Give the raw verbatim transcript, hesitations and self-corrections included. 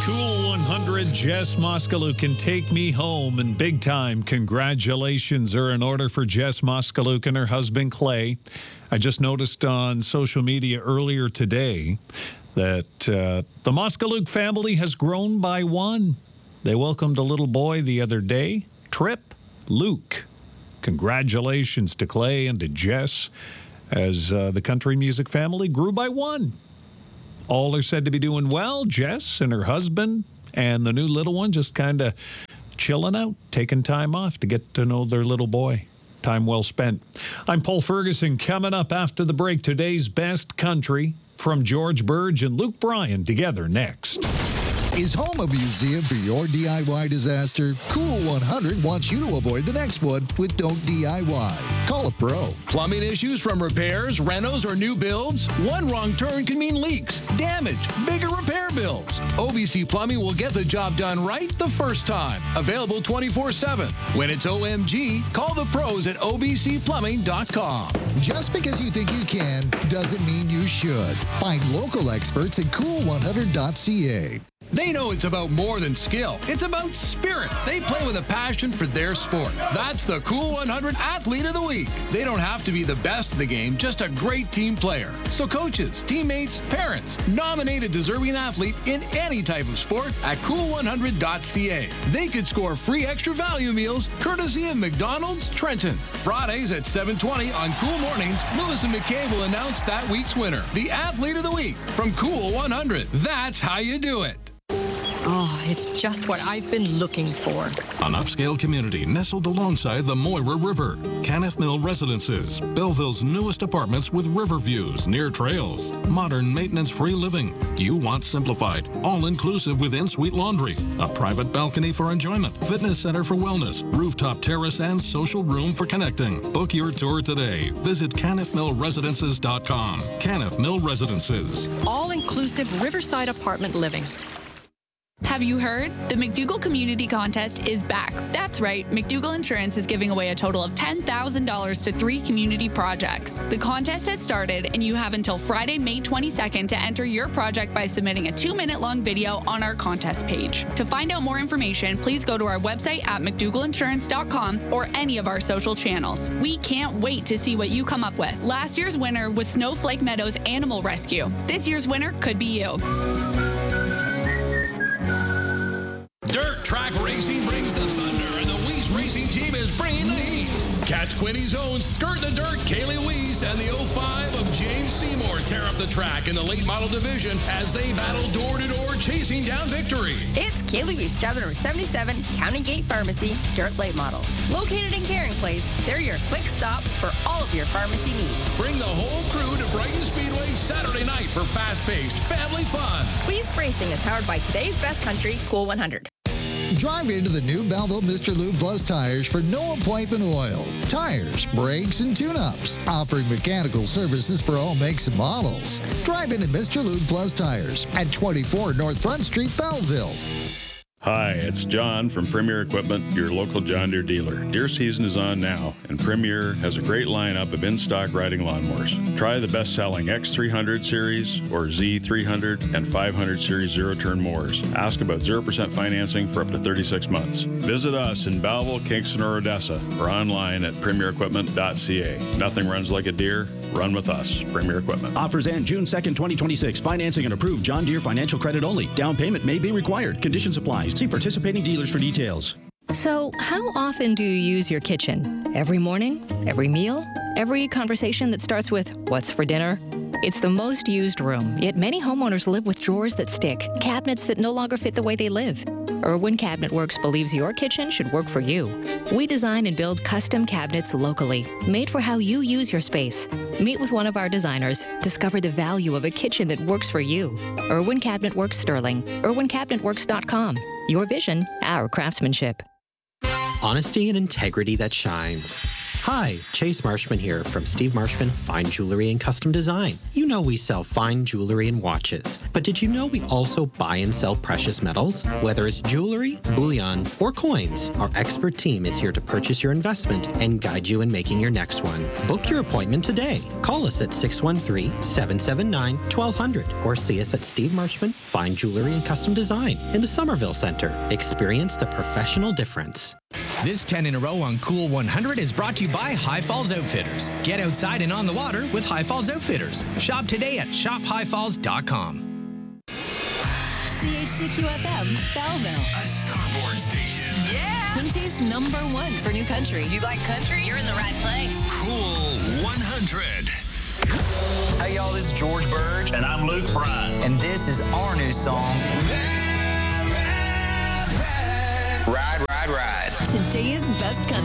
Cool one hundred, Jess Moskaluk, Take Me Home, and big time congratulations are in order for Jess Moskaluk and her husband Clay. I just noticed on social media earlier today that uh, the Moskaluk family has grown by one. They welcomed a little boy the other day, Trip Luke. Congratulations to Clay and to Jess as uh, the country music family grew by one. All are said to be doing well. Jess and her husband and the new little one just kind of chilling out, taking time off to get to know their little boy. Time well spent. I'm Paul Ferguson. Coming up after the break, today's best country from George Burge and Luke Bryan together next. Is home a museum for your D I Y disaster? Cool one hundred wants you to avoid the next one with Don't D I Y. Call a pro. Plumbing issues from repairs, renos, or new builds? One wrong turn can mean leaks, damage, bigger repair bills. O B C Plumbing will get the job done right the first time. Available twenty-four seven. When it's O M G, call the pros at O B C plumbing dot com. Just because you think you can doesn't mean you should. Find local experts at cool one hundred dot c a. They know it's about more than skill. It's about spirit. They play with a passion for their sport. That's the Cool one hundred Athlete of the Week. They don't have to be the best in the game, just a great team player. So coaches, teammates, parents, nominate a deserving athlete in any type of sport at cool one hundred dot c a. They could score free extra value meals courtesy of McDonald's Trenton. Fridays at seven twenty on Cool Mornings, Lewis and McKay will announce that week's winner, the Athlete of the Week from Cool one hundred. That's how you do it. Oh, it's just what I've been looking for. An upscale community nestled alongside the Moira River. Canniff Mill Residences, Belleville's newest apartments with river views near trails. Modern maintenance-free living. You want simplified, all-inclusive with in-suite laundry. A private balcony for enjoyment. Fitness center for wellness. Rooftop terrace and social room for connecting. Book your tour today. Visit canniff mill residences dot com. Canniff Mill Residences. All-inclusive riverside apartment living. Have you heard? The McDougall Community Contest is back. That's right, McDougall Insurance is giving away a total of ten thousand dollars to three community projects. The contest has started, and you have until Friday, May twenty-second to enter your project by submitting a two-minute long video on our contest page. To find out more information, please go to our website at mcdougall insurance dot com or any of our social channels. We can't wait to see what you come up with. Last year's winner was Snowflake Meadows Animal Rescue. This year's winner could be you. Dirt Track Racing brings the thunder, and the Weiss Racing team is bringing the heat. Catch Quinny's own Skirt the Dirt, Kaylee Weiss, and the oh five of James Seymour tear up the track in the late model division as they battle door-to-door, chasing down victory. It's Kaylee Weiss, driver number seventy-seven, County Gate Pharmacy, Dirt Late Model. Located in Caring Place, they're your quick stop for all of your pharmacy needs. Bring the whole crew to Brighton Speedway Saturday night for fast-paced family fun. Weiss Racing is powered by today's best country, Cool one hundred. Drive into the new Belleville Mister Lube Plus tires for no appointment oil. Tires, brakes, and tune-ups. Offering mechanical services for all makes and models. Drive into Mister Lube Plus tires at twenty-four North Front Street, Belleville. Hi, it's John from Premier Equipment, your local John Deere dealer. Deer season is on now, and Premier has a great lineup of in-stock riding lawnmowers. Try the best-selling X three hundred series or Z three hundred and five hundred series zero-turn mowers. Ask about zero percent financing for up to thirty-six months. Visit us in Belleville, Kingston, or Odessa, or online at premier equipment dot c a. Nothing runs like a Deere. Run with us. Premier Equipment. Offers end June second, twenty twenty-six. Financing and approved John Deere financial credit only. Down payment may be required. Conditions apply. See participating dealers for details. So, how often do you use your kitchen? Every morning? Every meal? Every conversation that starts with, "What's for dinner?" It's the most used room, yet many homeowners live with drawers that stick, cabinets that no longer fit the way they live. Irwin Cabinet Works believes your kitchen should work for you. We design and build custom cabinets locally, made for how you use your space. Meet with one of our designers. Discover the value of a kitchen that works for you. Irwin Cabinet Works Sterling. irwin cabinet works dot com. Your vision, our craftsmanship. Honesty and integrity that shines. Hi, Chase Marshman here from Steve Marshman Fine Jewelry and Custom Design. You know we sell fine jewelry and watches, but did you know we also buy and sell precious metals? Whether it's jewelry, bullion, or coins, our expert team is here to purchase your investment and guide you in making your next one. Book your appointment today. Call us at six one three, seven seven nine, one two zero zero or see us at Steve Marshman Fine Jewelry and Custom Design in the Somerville Center. Experience the professional difference. This ten in a row on Cool one hundred is brought to you by High Falls Outfitters. Get outside and on the water with High Falls Outfitters. Shop today at shop high falls dot com. C H C Q F M, Belleville. A Starboard station. Yeah! Twin Cities number one for new country. You like country? You're in the right place. Cool one hundred. Hey y'all, this is George Burge. And I'm Luke Bryan. And this is our new song, Ride, Ride, Ride. Today's best country.